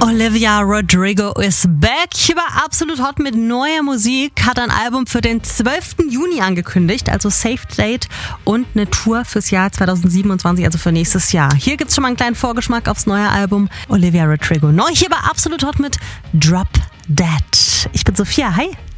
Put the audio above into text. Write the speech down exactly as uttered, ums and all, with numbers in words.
Olivia Rodrigo is back. Hier war Absolut Hot mit neuer Musik, hat ein Album für den zwölften Juni angekündigt, also Safe Date und eine Tour fürs Jahr zweitausendsiebenundzwanzig, also für nächstes Jahr. Hier gibt's schon mal einen kleinen Vorgeschmack aufs neue Album Olivia Rodrigo. Neu hier war Absolut Hot mit Drop Dead. Ich bin Sophia, hi.